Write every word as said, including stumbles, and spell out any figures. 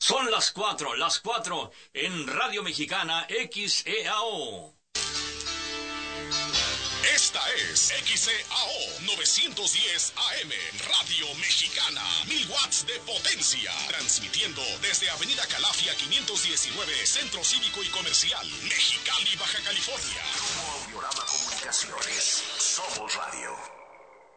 Son las cuatro, las cuatro en Radio Mexicana X E A O. Esta es X E A O novecientos diez A M, Radio Mexicana, mil watts de potencia, transmitiendo desde Avenida Calafia quinientos diecinueve, Centro Cívico y Comercial, Mexicali, Baja California. Grupo Audiorama Comunicaciones, Somos Radio.